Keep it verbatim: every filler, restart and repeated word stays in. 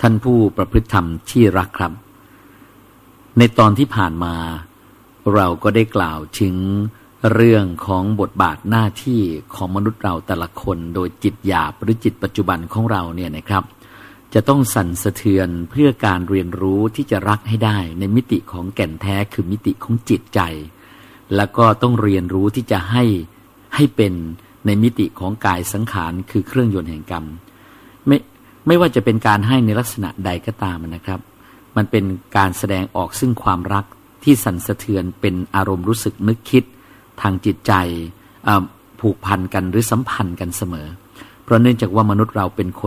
ท่านผู้ประพฤติธรรมที่รักครับในตอนที่ผ่านมาเราก็ได้กล่าวถึงเรื่องของบทบาทหน้าที่ของมนุษย์เราแต่ละคนโดยจิตหยาบหรือจิตปัจจุบันของเราเนี่ยนะครับจะต้องสั่นสะเทือนเพื่อการเรียนรู้ที่จะรักให้ได้ในมิติของแก่นแท้คือมิติของจิตใจแล้วก็ต้องเรียนรู้ที่จะให้ให้เป็นในมิติของกายสังขารคือเครื่องยนต์แห่งกรรมไม่ไม่ว่าจะเป็นการให้ในลักษณะใดก็ตามนะครับมันเป็นการแสดงออกซึ่งความรักที่สั่นสะเทือนเป็นอารมณ์รู้สึกนึกคิดทางจิตใจผูกพันกันหรือสัมพันธ์กันเสมอเพราะเนื่องจากว่ามนุษย์เราเป็นคน